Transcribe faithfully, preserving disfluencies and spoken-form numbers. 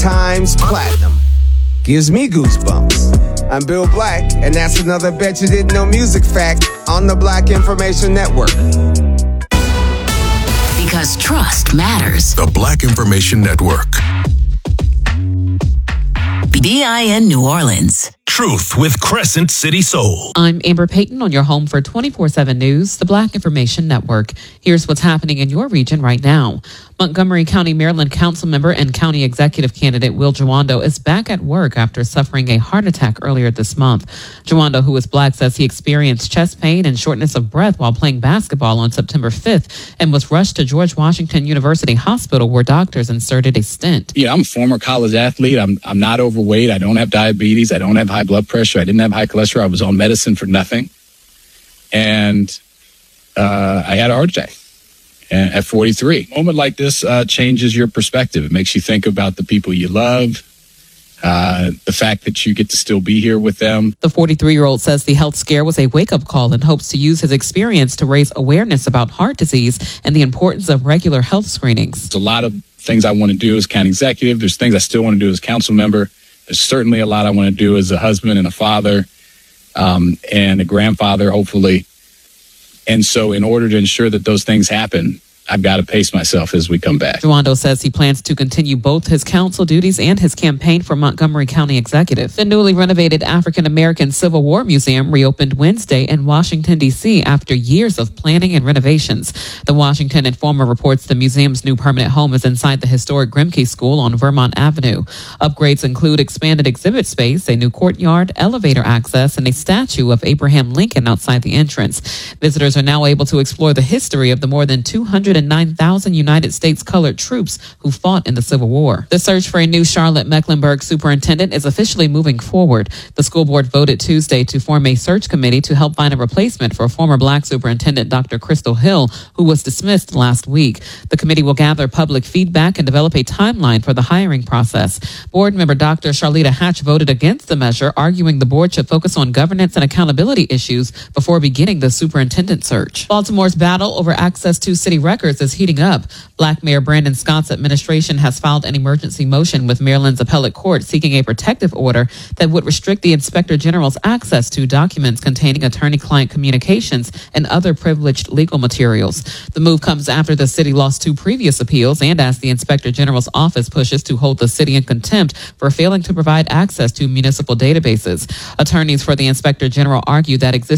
times platinum. Gives me goosebumps. I'm Bill Black, and that's another Bet You Didn't Know music fact on the Black Information Network. Because trust matters. The Black Information Network. B I N New Orleans. Truth with Crescent City Soul. I'm Amber Payton on your home for twenty-four seven News, the Black Information Network. Here's what's happening in your region right now. Montgomery County, Maryland council member and county executive candidate Will Jawando is back at work after suffering a heart attack earlier this month. Jawando, who is Black, says he experienced chest pain and shortness of breath while playing basketball on September fifth and was rushed to George Washington University Hospital where doctors inserted a stent. Yeah, I'm a former college athlete. I'm I'm not overweight. I don't have diabetes. I don't have high blood pressure. I didn't have high cholesterol. I was on medicine for nothing. And uh, I had a heart attack at forty-three. A moment like this uh, changes your perspective. It makes you think about the people you love, uh, the fact that you get to still be here with them. The forty-three-year-old says the health scare was a wake-up call and hopes to use his experience to raise awareness about heart disease and the importance of regular health screenings. There's a lot of things I want to do as county executive. There's things I still want to do as council member. There's certainly a lot I want to do as a husband and a father um, and a grandfather, hopefully. And so in order to ensure that those things happen, I've got to pace myself as we come back. Jawando says he plans to continue both his council duties and his campaign for Montgomery County executive. The newly renovated African American Civil War Museum reopened Wednesday in Washington, D C after years of planning and renovations. The Washington Informer reports the museum's new permanent home is inside the historic Grimke School on Vermont Avenue. Upgrades include expanded exhibit space, a new courtyard, elevator access, and a statue of Abraham Lincoln outside the entrance. Visitors are now able to explore the history of the more than two hundred nine thousand United States colored troops who fought in the Civil War. The search for a new Charlotte-Mecklenburg superintendent is officially moving forward. The school board voted Tuesday to form a search committee to help find a replacement for former Black superintendent Doctor Crystal Hill, who was dismissed last week. The committee will gather public feedback and develop a timeline for the hiring process. Board member Doctor Charlita Hatch voted against the measure, arguing the board should focus on governance and accountability issues before beginning the superintendent search. Baltimore's battle over access to city records is heating up. Black Mayor Brandon Scott's administration has filed an emergency motion with Maryland's appellate court seeking a protective order that would restrict the Inspector General's access to documents containing attorney-client communications and other privileged legal materials. The move comes after the city lost two previous appeals and as the Inspector General's office pushes to hold the city in contempt for failing to provide access to municipal databases. Attorneys for the Inspector General argue that existing